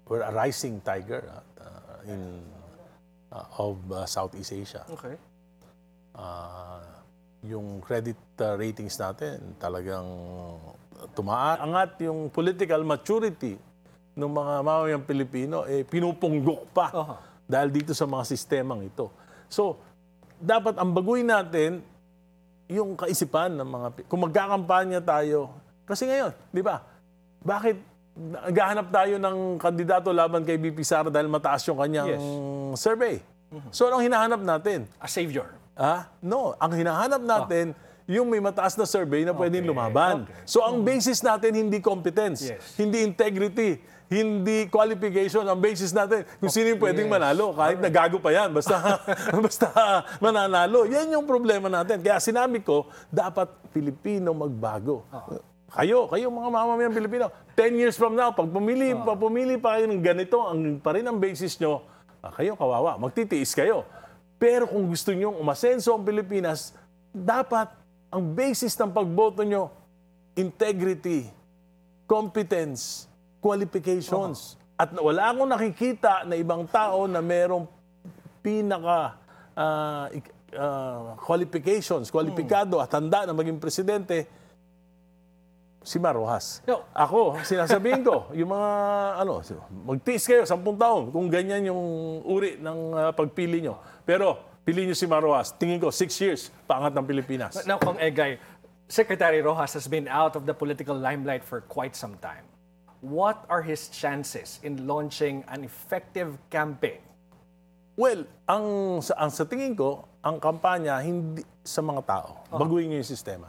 we're a rising tiger of Southeast Asia. Okay. Yung credit ratings natin talagang tumaangat, yung political maturity ng mga mamamayang Pilipino pinupunggok pa dahil dito sa mga sistemang ito. So, dapat ang baguhin natin yung kaisipan ng mga kung magkakampanya tayo. Kasi ngayon, di ba? Bakit naghahanap tayo ng kandidato laban kay VP Sara dahil mataas yung kanyang survey? So, anong hinahanap natin? A savior. No, ang hinahanap natin yung may mataas na survey na pwedeng lumaban. So ang basis natin hindi competence, hindi integrity, hindi qualification. Ang basis natin kung sino yung pwedeng manalo kahit nagago pa yan basta basta mananalo. Yan yung problema natin. Kaya sinabi ko, dapat Pilipino magbago. Kayo mga mamamayang Pilipino, 10 years from now, pag pumili pa kayo ng ganito, pa rin ang basis nyo, kayo kawawa, magtitiis kayo. Pero kung gusto nyong umasenso ang Pilipinas, dapat ang basis ng pagboto nyo, integrity, competence, qualifications. At wala akong nakikita na ibang tao na merong pinaka qualifications, kwalipikado at handa na maging presidente, si Mar Rojas. No. Ako, sinasabihin ko, yung mga, magtiis kayo, 10 taon, kung ganyan yung uri ng pagpili nyo. Pero, pili nyo si Mar Rojas. Tingin ko, 6 years, paangat ng Pilipinas. Now, Kong Egay, Secretary Rojas has been out of the political limelight for quite some time. What are his chances in launching an effective campaign? Well, sa tingin ko, ang kampanya, hindi sa mga tao. Baguhin nyo yung sistema.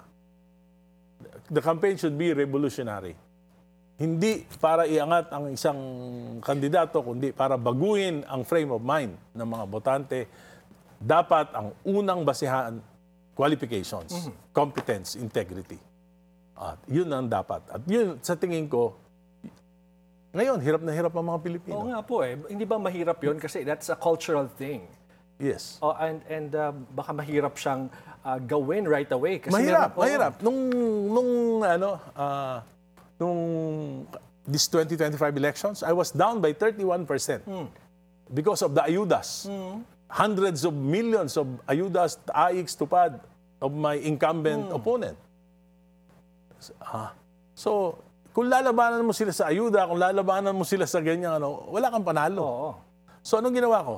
The campaign should be revolutionary. Hindi para iangat ang isang kandidato, kundi para baguhin ang frame of mind ng mga botante. Dapat ang unang basihan, qualifications, competence, integrity. At yun ang dapat. At yun, sa tingin ko, ngayon, hirap na hirap ang mga Pilipino. Oo nga po Hindi ba mahirap yun? Kasi that's a cultural thing. Yes. And baka mahirap siyang gawin right away. Kasi Mahirap. Nung this 2025 elections, I was down by 31% because of the ayudas. Hundreds of millions of ayudas, AIX, tupad of my incumbent opponent. So, kung lalabanan mo sila sa ayuda, kung lalabanan mo sila sa ganyan, wala kang panalo. So, anong ginawa ko?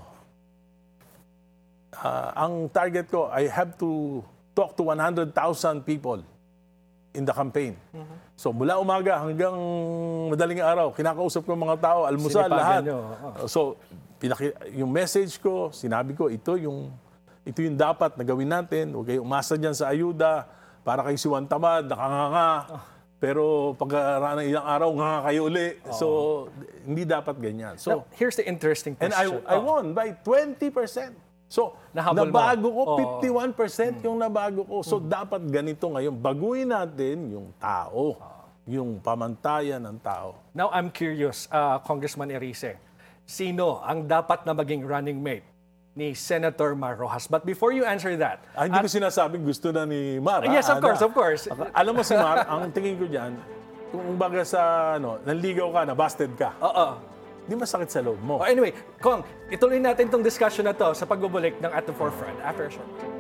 Ang target ko, I have to talk to 100,000 people in the campaign. So, mula umaga hanggang madaling araw, kinakausap ko mga tao, almusal, lahat. So, yung message ko, sinabi ko, ito yung dapat na gawin natin. Huwag kayo umasa dyan sa ayuda para kayo siwan tamad, nakanganga. Pero pagkaraan ng ilang araw, nga kayo uli. So, hindi dapat ganyan. So, now, here's the interesting question. And I won by 20%. So, nabago ko, 51% yung nabago ko. So, dapat ganito ngayon. Baguhin natin yung tao, yung pamantayan ng tao. Now, I'm curious, Congressman Erice, sino ang dapat na maging running mate ni Senator Mar Rojas? But before you answer that... hindi ko sinasabing gusto na ni Mar. Yes, of course. Alam mo si Mar, ang tingin ko dyan, kung baga sa, nanligaw ka, busted ka. Di masakit sa loob mo. Anyway, Kong, ituloy natin tong discussion na to sa pagbubalik ng At the Forefront after a short.